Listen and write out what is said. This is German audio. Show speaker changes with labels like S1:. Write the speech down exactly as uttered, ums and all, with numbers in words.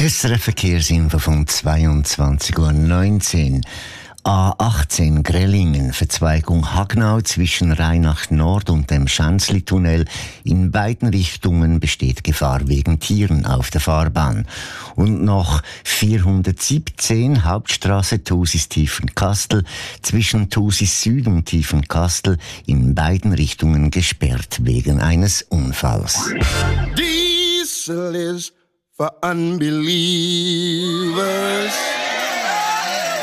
S1: S R F Verkehrsinfo von zweiundzwanzig Uhr neunzehn. A achtzehn Grellingen, Verzweigung Hagnau zwischen Rheinacht Nord und dem Schänzli-Tunnel. In beiden Richtungen besteht Gefahr wegen Tieren auf der Fahrbahn. Und noch vierhundertsiebzehn Hauptstraße Thusis-Tiefenkastel zwischen Thusis Süd und Tiefenkastel in beiden Richtungen gesperrt wegen eines Unfalls.
S2: Diesel is for unbelievers.